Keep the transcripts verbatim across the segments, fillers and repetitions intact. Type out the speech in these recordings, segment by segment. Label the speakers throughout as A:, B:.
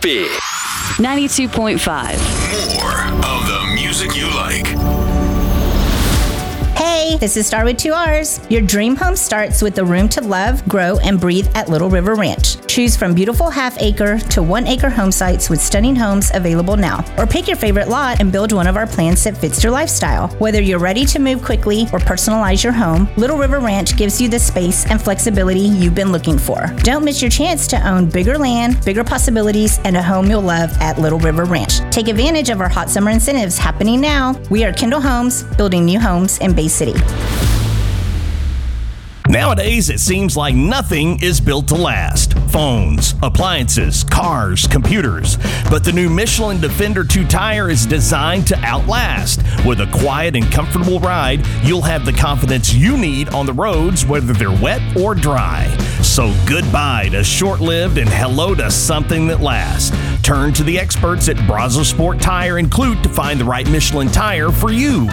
A: Happy
B: ninety-two point five.
A: More of the music you like.
C: Hey, this is Star with two R's. Your dream home starts with the room to love, grow, and breathe at Little River Ranch. Choose from beautiful half-acre to one-acre home sites with stunning homes available now. Or pick your favorite lot and build one of our plans that fits your lifestyle. Whether you're ready to move quickly or personalize your home, Little River Ranch gives you the space and flexibility you've been looking for. Don't miss your chance to own bigger land, bigger possibilities, and a home you'll love at Little River Ranch. Take advantage of our hot summer incentives happening now. We are Kendall Homes, building new homes in Bay City.
D: Nowadays, it seems like nothing is built to last. Phones, appliances, cars, computers. But the new Michelin Defender two tire is designed to outlast. With a quiet and comfortable ride, you'll have the confidence you need on the roads, whether they're wet or dry. So goodbye to short-lived and hello to something that lasts. Turn to the experts at Brazos Sport Tire and Clute to find the right Michelin tire for you.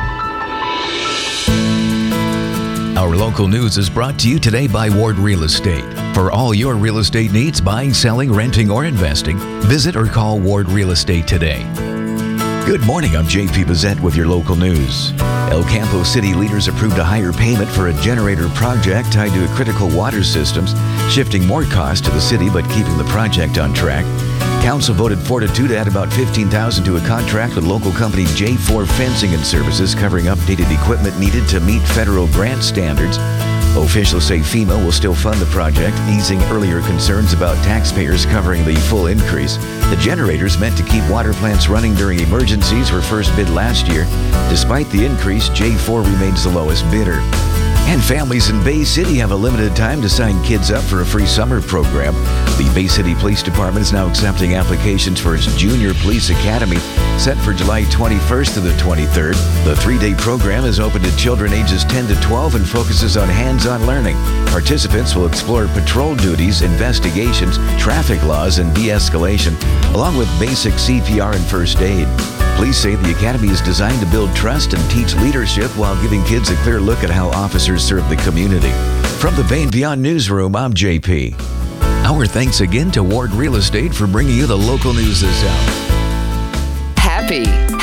E: Our local news is brought to you today by Ward Real Estate. For all your real estate needs, buying, selling, renting, or investing, visit or call Ward Real Estate today. Good morning, I'm J P Bazette with your local news. El Campo City leaders approved a higher payment for a generator project tied to critical water systems, shifting more cost to the city but keeping the project on track. Council voted four to two to add about fifteen thousand dollars to a contract with local company J four Fencing and Services, covering updated equipment needed to meet federal grant standards. Officials say FEMA will still fund the project, easing earlier concerns about taxpayers covering the full increase. The generators meant to keep water plants running during emergencies were first bid last year. Despite the increase, J four remains the lowest bidder. And families in Bay City have a limited time to sign kids up for a free summer program. The Bay City Police Department is now accepting applications for its Junior Police Academy, set for July twenty-first to the twenty-third. The three-day program is open to children ages ten to twelve and focuses on hands-on learning. Participants will explore patrol duties, investigations, traffic laws, and de-escalation, along with basic C P R and first aid. Police say the academy is designed to build trust and teach leadership while giving kids a clear look at how officers serve the community. From the Bay and Beyond Newsroom, I'm J P. Our thanks again to Ward Real Estate for bringing you the local news this hour.
B: Happy